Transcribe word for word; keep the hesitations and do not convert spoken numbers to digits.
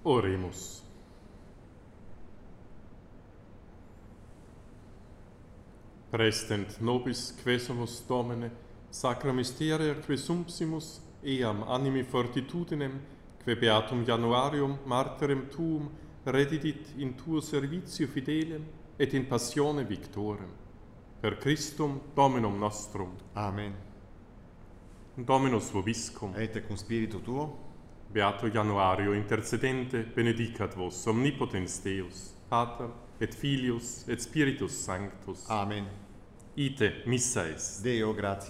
Oremus. Prestent nobis quesumus Domine, sacra mysteria que sumpsimus, eam animi fortitudinem, que beatum Januarium martyrem tuum redidit in tuo servitio fidelem et in passione victorem. Per Christum Dominum nostrum. Amen. Dominus vobiscum. Et cum spiritu tuo, Beato Januario, intercedente, benedicat vos omnipotens Deus, Pater et Filius et Spiritus Sanctus. Amen. Ite missa est. Deo gratias.